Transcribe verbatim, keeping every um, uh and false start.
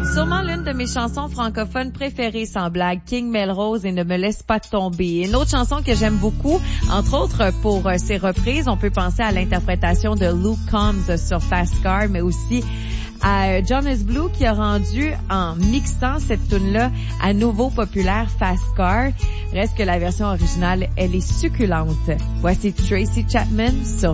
Sûrement l'une de mes chansons francophones préférées, sans blague, King Melrose et Ne me laisse pas tomber. Une autre chanson que j'aime beaucoup, entre autres pour euh, ses reprises, on peut penser à l'interprétation de Luke Combs sur Fast Car, mais aussi à Jonas Blue qui a rendu en mixant cette tune-là à nouveau populaire Fast Car. Reste que la version originale, elle est succulente. Voici Tracy Chapman sur